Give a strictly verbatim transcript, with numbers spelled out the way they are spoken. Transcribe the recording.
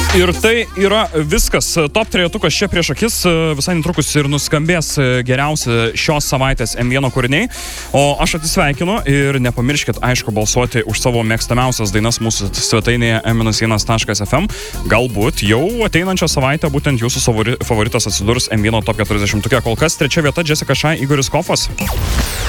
Ir tai yra viskas. Top trejetukas čia prieš akis. Visai netrukus ir nuskambės geriausi šios savaitės M vienas kūriniai. O aš atsisveikinu ir nepamirškit, aišku, balsuoti už savo mėgstamiausias dainas mūsų svetainėje em vienas taškas ef em. Galbūt jau ateinančią savaitę būtent jūsų favoritas atsidurs M vienas top keturiasdešimtuke. Kol kas trečia vieta Jessica Shy, Igoris Kofas.